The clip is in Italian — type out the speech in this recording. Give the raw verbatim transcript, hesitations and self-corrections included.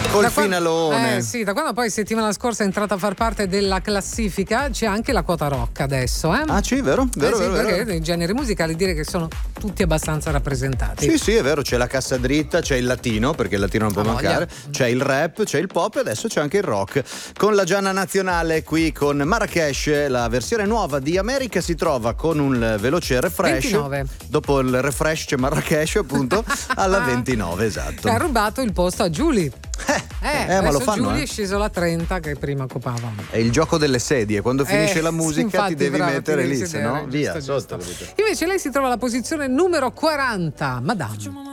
Col da finalone. Quando, eh sì, da quando poi settimana scorsa è entrata a far parte della classifica, c'è anche la quota rock adesso, eh? Ah sì, vero? Vero, eh sì, vero, perché vero. nei generi musicali dire che sono tutti abbastanza rappresentati. Sì, sì, è vero, c'è la cassa dritta, c'è il latino, perché il latino non può Ah, mancare, voglia. c'è il rap, c'è il pop e adesso c'è anche il rock. Con la Gianna Nazionale qui con Marrakesh, la versione nuova di America si trova con un veloce refresh. ventinove. Dopo il refresh c'è Marrakesh appunto alla ventinove, esatto. Che ha rubato il posto a Giulia. Eh, Eh, eh, ma lo adesso fanno, Giulia eh. è sceso alla trenta che prima occupava. È il gioco delle sedie, quando finisce Eh, la musica infatti, ti devi bravo, mettere ti devi lì, se sedere, no via giusto, sotto. giusto. Invece lei si trova alla posizione numero quaranta, Madame.